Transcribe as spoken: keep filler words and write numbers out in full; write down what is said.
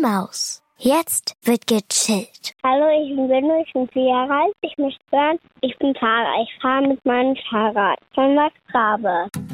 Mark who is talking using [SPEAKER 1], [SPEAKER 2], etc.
[SPEAKER 1] Maus. Jetzt wird gechillt.
[SPEAKER 2] Hallo, ich bin Benno, ich bin vier Jahre alt. Ich möchte hören, ich bin Tara. Ich fahre mit meinem Fahrrad. Von Max Rabe.